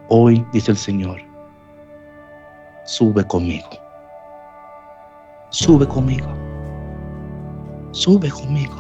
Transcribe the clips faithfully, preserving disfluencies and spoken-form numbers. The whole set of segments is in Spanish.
Hoy dice el Señor, sube conmigo, sube conmigo, sube conmigo.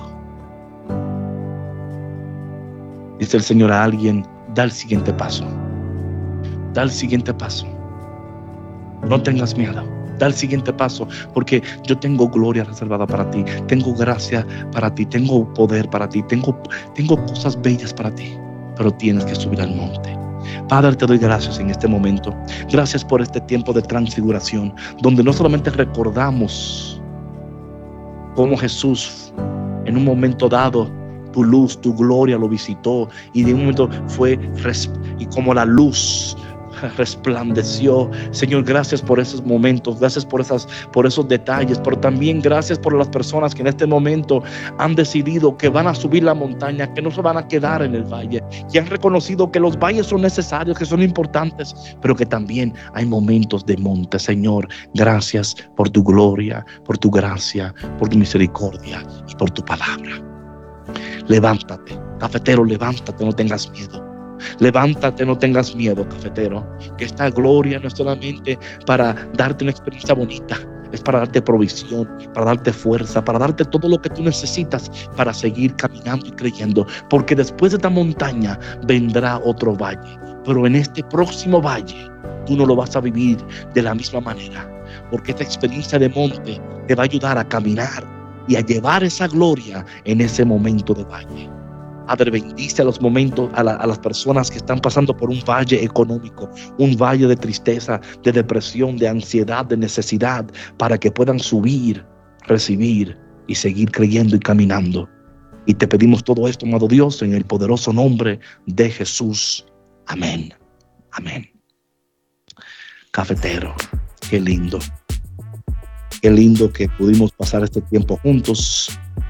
Dice el Señor a alguien, da el siguiente paso, da el siguiente paso. No tengas miedo, da el siguiente paso, porque yo tengo gloria reservada para ti, tengo gracia para ti, tengo poder para ti, tengo, tengo cosas bellas para ti, pero tienes que subir al monte. Padre, te doy gracias en este momento. Gracias por este tiempo de transfiguración, donde no solamente recordamos cómo Jesús en un momento dado tu luz, tu gloria lo visitó, y de un momento fue y como la luz resplandeció. Señor, gracias por esos momentos, gracias por esas, por esos detalles, pero también gracias por las personas que en este momento han decidido que van a subir la montaña, que no se van a quedar en el valle, que han reconocido que los valles son necesarios, que son importantes, pero que también hay momentos de monte. Señor, gracias por tu gloria, por tu gracia, por tu misericordia y por tu palabra. Levántate, cafetero, levántate, no tengas miedo. Levántate, no tengas miedo, cafetero, que esta gloria no es solamente para darte una experiencia bonita, es para darte provisión, para darte fuerza, para darte todo lo que tú necesitas para seguir caminando y creyendo, porque después de esta montaña vendrá otro valle, pero en este próximo valle tú no lo vas a vivir de la misma manera, porque esta experiencia de monte te va a ayudar a caminar y a llevar esa gloria en ese momento de valle. Padre, bendice a los momentos, a, la, a las personas que están pasando por un valle económico, un valle de tristeza, de depresión, de ansiedad, de necesidad, para que puedan subir, recibir y seguir creyendo y caminando. Y te pedimos todo esto, amado Dios, en el poderoso nombre de Jesús. Amén. Amén. Cafetero, qué lindo. Qué lindo que pudimos pasar este tiempo juntos.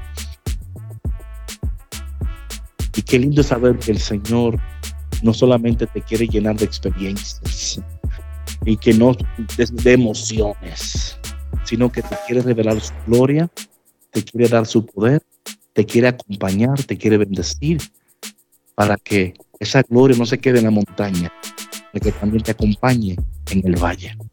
Y qué lindo saber que el Señor no solamente te quiere llenar de experiencias y que no de, de emociones, sino que te quiere revelar su gloria, te quiere dar su poder, te quiere acompañar, te quiere bendecir, para que esa gloria no se quede en la montaña, para que también te acompañe en el valle.